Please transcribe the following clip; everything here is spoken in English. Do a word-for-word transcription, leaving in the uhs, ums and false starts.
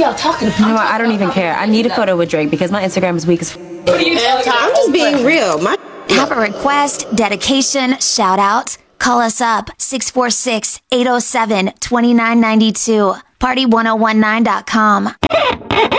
y'all talking about? You know what? I don't even care. I need a photo with Drake because my Instagram is weak as f. What are you talking about? I'm just being real. My Have a request, dedication, shout out? Call us up six four six, eight oh seven, two nine nine two. party ten nineteen dot com.